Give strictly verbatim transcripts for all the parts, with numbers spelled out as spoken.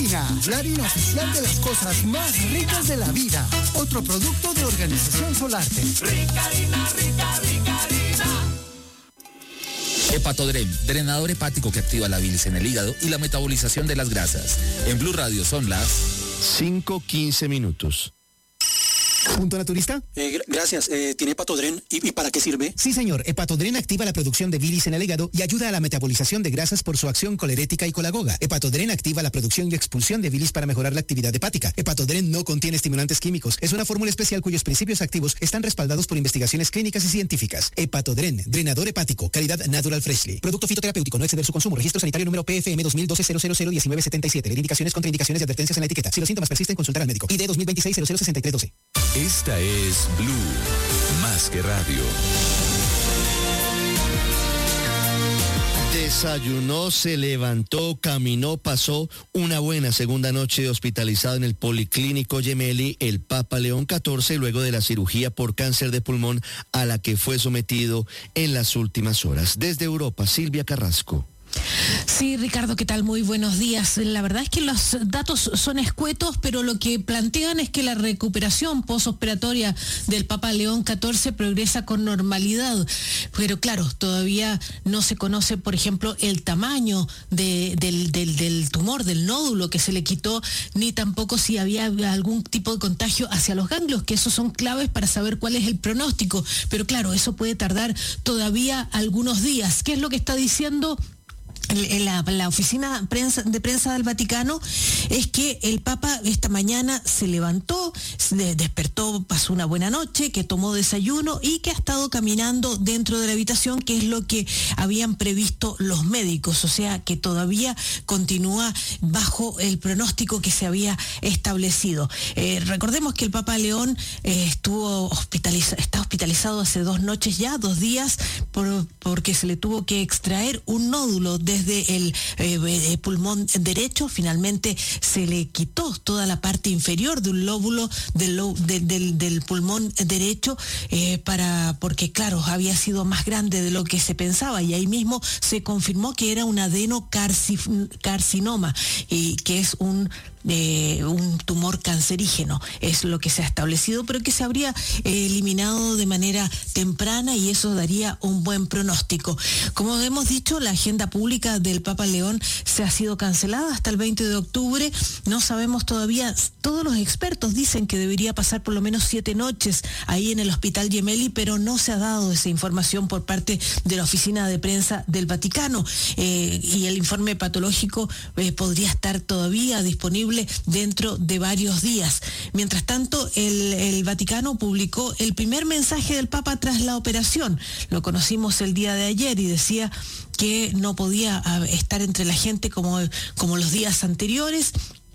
Rica-Harina, la harina oficial de las cosas más ricas de la vida. Otro producto de Organización Solarte. Rica-Harina, rica, Rica-Harina. Hepatodren, drenador hepático que activa la bilis en el hígado y la metabolización de las grasas. En Blue Radio son las cinco quince minutos. ¿Punto naturista? Eh, gr- gracias. Eh, ¿Tiene Hepatodren? ¿Y, ¿Y para qué sirve? Sí, señor. Hepatodren activa la producción de bilis en el hígado y ayuda a la metabolización de grasas por su acción colerética y colagoga. Hepatodren activa la producción y expulsión de bilis para mejorar la actividad hepática. Hepatodren no contiene estimulantes químicos. Es una fórmula especial cuyos principios activos están respaldados por investigaciones clínicas y científicas. Hepatodren, drenador hepático, calidad Natural Freshly. Producto fitoterapéutico, no exceder su consumo. Registro sanitario número P F M dos mil doce cero cero cero diecinueve setenta y siete. Ver indicaciones, contraindicaciones y advertencias en la etiqueta. Si los síntomas persisten, consultar al médico. I D dos mil veintiséis cero cero sesenta y tres doce. Esta es Blue, más que radio. Desayunó, se levantó, caminó, pasó una buena segunda noche hospitalizado en el Policlínico Gemelli, el Papa León catorce, luego de la cirugía por cáncer de pulmón a la que fue sometido en las últimas horas. Desde Europa, Silvia Carrasco. Sí, Ricardo, ¿qué tal? Muy buenos días. La verdad es que los datos son escuetos, pero lo que plantean es que la recuperación posoperatoria del Papa León catorce progresa con normalidad. Pero claro, todavía no se conoce, por ejemplo, el tamaño de, del, del, del tumor, del nódulo que se le quitó, ni tampoco si había algún tipo de contagio hacia los ganglios, que esos son claves para saber cuál es el pronóstico. Pero claro, eso puede tardar todavía algunos días. ¿Qué es lo que está diciendo La, la oficina prensa, de prensa del Vaticano? Es que el Papa esta mañana se levantó, se despertó, pasó una buena noche, que tomó desayuno y que ha estado caminando dentro de la habitación, que es lo que habían previsto los médicos, o sea que todavía continúa bajo el pronóstico que se había establecido. Eh, recordemos que el Papa León eh, estuvo hospitalizado, está hospitalizado hace dos noches ya, dos días, por, porque se le tuvo que extraer un nódulo de desde el eh, pulmón derecho. Finalmente se le quitó toda la parte inferior de un lóbulo del, lo, de, del, del pulmón derecho eh, para porque claro, había sido más grande de lo que se pensaba y ahí mismo se confirmó que era un adenocarcinoma y que es un Eh, un tumor cancerígeno, es lo que se ha establecido, pero que se habría eh, eliminado de manera temprana y eso daría un buen pronóstico. Como hemos dicho, la agenda pública del Papa León se ha sido cancelada hasta el veinte de octubre, no sabemos todavía, todos los expertos dicen que debería pasar por lo menos siete noches ahí en el Hospital Gemelli, pero no se ha dado esa información por parte de la oficina de prensa del Vaticano eh, y el informe patológico eh, podría estar todavía disponible dentro de varios días. Mientras tanto, el, el Vaticano publicó el primer mensaje del Papa tras la operación. Lo conocimos el día de ayer y decía que no podía estar entre la gente como, como los días anteriores.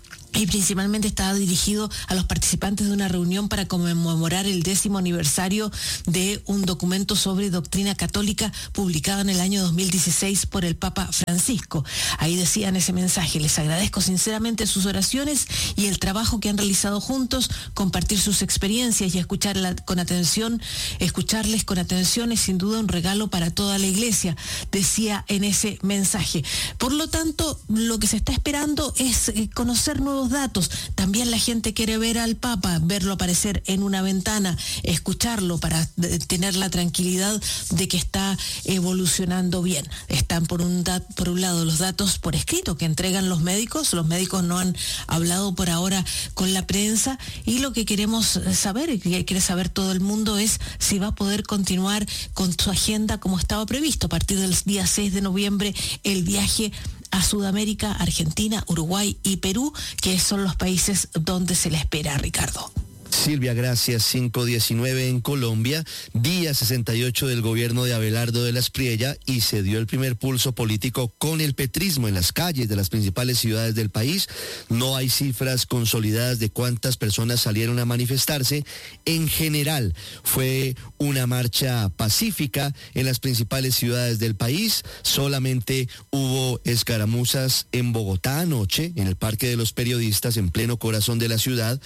Y principalmente estaba dirigido a los participantes de una reunión para conmemorar el décimo aniversario de un documento sobre doctrina católica publicado en el año dos mil dieciséis por el Papa Francisco. Ahí decía en ese mensaje: les agradezco sinceramente sus oraciones y el trabajo que han realizado juntos, compartir sus experiencias y escucharla con atención, escucharles con atención es sin duda un regalo para toda la Iglesia, decía en ese mensaje. Por lo tanto, lo que se está esperando es conocer nuevos datos. También la gente quiere ver al Papa, verlo aparecer en una ventana, escucharlo para tener la tranquilidad de que está evolucionando bien. Están por un, dat, por un lado los datos por escrito que entregan los médicos. Los médicos no han hablado por ahora con la prensa y lo que queremos saber y que quiere saber todo el mundo es si va a poder continuar con su agenda como estaba previsto. A partir del día seis de noviembre el viaje a Sudamérica, Argentina, Uruguay y Perú, que son los países donde se le espera, Ricardo. Silvia, gracias. cinco diecinueve en Colombia, día sesenta y ocho del gobierno de Abelardo de la Espriella y se dio el primer pulso político con el petrismo en las calles de las principales ciudades del país. No hay cifras consolidadas de cuántas personas salieron a manifestarse. En general, fue una marcha pacífica en las principales ciudades del país. Solamente hubo escaramuzas en Bogotá anoche, en el Parque de los Periodistas, en pleno corazón de la ciudad,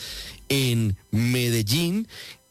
en Medellín,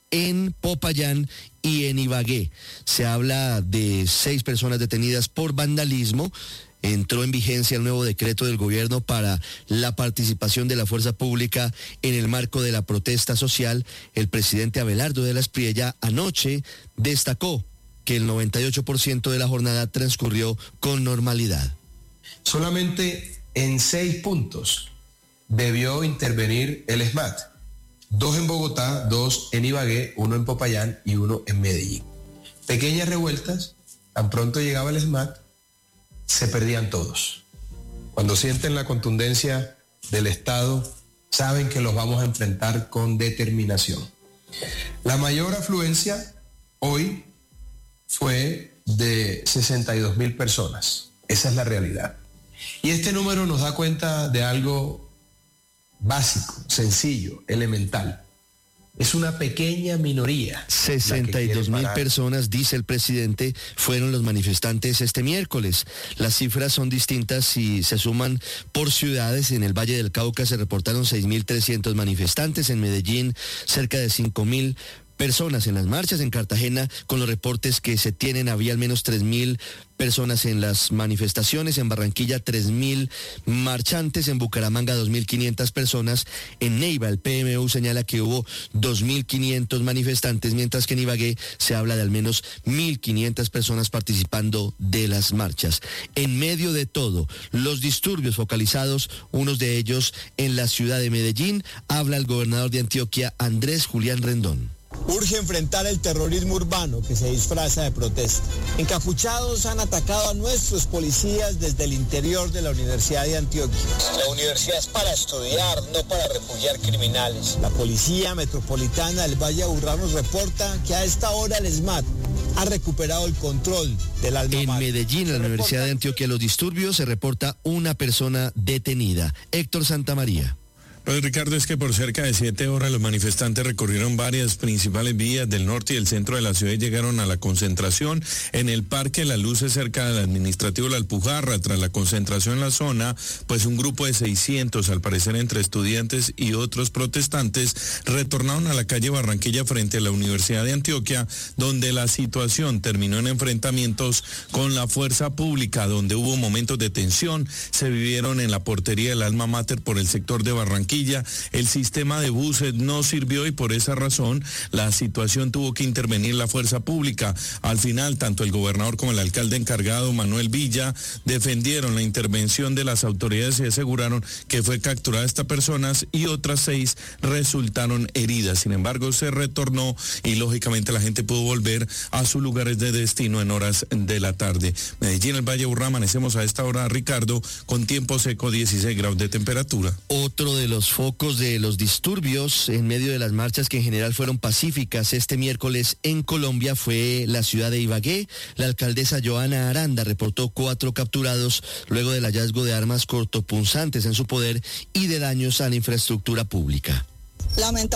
en Popayán y en Ibagué. Se habla de seis personas detenidas por vandalismo. entró en vigencia el nuevo decreto del gobierno para la participación de la fuerza pública en el marco de la protesta social. El presidente Abelardo de la Espriella anoche destacó que el noventa y ocho por ciento de la jornada transcurrió con normalidad. Solamente en seis puntos debió intervenir el SMAT. Dos en Bogotá, dos en Ibagué, uno en Popayán y uno en Medellín. Pequeñas revueltas, tan pronto llegaba el SMAT, se perdían todos. Cuando sienten la contundencia del Estado, saben que los vamos a enfrentar con determinación. La mayor afluencia hoy fue de sesenta y dos mil personas. Esa es la realidad. Y este número nos da cuenta de algo básico, sencillo, elemental. Es una pequeña minoría. sesenta y dos mil personas, dice el presidente, fueron los manifestantes este miércoles. Las cifras son distintas si se suman por ciudades. En el Valle del Cauca se reportaron seis mil trescientos manifestantes, en Medellín cerca de cinco mil personas en las marchas, en Cartagena, con los reportes que se tienen, había al menos tres mil personas en las manifestaciones, en Barranquilla tres mil marchantes, en Bucaramanga dos mil quinientas personas, en Neiva el P M U señala que hubo dos mil quinientos manifestantes, mientras que en Ibagué se habla de al menos mil quinientas personas participando de las marchas. En medio de todo, los disturbios focalizados, unos de ellos en la ciudad de Medellín, habla el gobernador de Antioquia, Andrés Julián Rendón. Urge enfrentar el terrorismo urbano que se disfraza de protesta. Encapuchados han atacado a nuestros policías desde el interior de la Universidad de Antioquia. La universidad es para estudiar, no para refugiar criminales. La Policía Metropolitana del Valle de Aburrá nos reporta que a esta hora el SMAT ha recuperado el control del alma mater. En Medellín, en la Universidad de Antioquia, los disturbios, se reporta una persona detenida. Héctor Santamaría. Pues Ricardo, es que por cerca de siete horas los manifestantes recorrieron varias principales vías del norte y el centro de la ciudad y llegaron a la concentración en el Parque Las Luces cerca del administrativo La Alpujarra. Tras la concentración en la zona, pues un grupo de seiscientos, al parecer entre estudiantes y otros protestantes, retornaron a la calle Barranquilla frente a la Universidad de Antioquia, donde la situación terminó en enfrentamientos con la fuerza pública, donde hubo momentos de tensión, se vivieron en la portería del alma mater por el sector de Barranquilla. El sistema de buses no sirvió y por esa razón la situación tuvo que intervenir la fuerza pública. Al final, tanto el gobernador como el alcalde encargado, Manuel Villa, defendieron la intervención de las autoridades y aseguraron que fue capturada esta personas y otras seis resultaron heridas. Sin embargo, se retornó y lógicamente la gente pudo volver a sus lugares de destino en horas de la tarde. Medellín, el Valle de Aburrá, amanecemos a esta hora, Ricardo, con tiempo seco, dieciséis grados de temperatura. Otro de los focos de los disturbios en medio de las marchas, que en general fueron pacíficas este miércoles en Colombia, fue la ciudad de Ibagué. La alcaldesa Joana Aranda reportó cuatro capturados luego del hallazgo de armas cortopunzantes en su poder y de daños a la infraestructura pública. Lamentable.